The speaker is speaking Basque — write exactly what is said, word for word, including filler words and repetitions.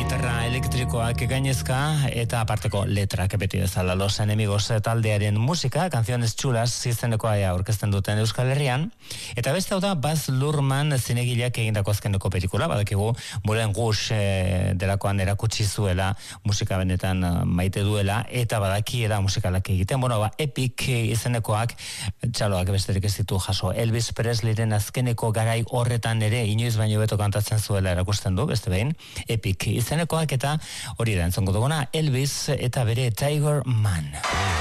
Gitarra elektrikoak gainezka eta aparteko letrak beti bezala Los Enemigos taldearen musika, Canciones Chulas izenekoa aurkezten duten Euskal Herrian, eta beste hau da Baz Luhrmann zinegileak egindako azkeneko pelikula, badakigu Moulin Rouge e, delakoan erakutsi zuela musika benetan maite duela, eta badakiela musikalak egiten, bueno, ba, Epic izenekoak txaloak besterik ez ditu jaso. Elvis Presleyren azkeneko garai horretan ere inoiz baino beto kantatzen zuela erakusten du, beste behin, Epic izenekoak, eta hori da entzongo duguna Elvis eta bere Tiger Man.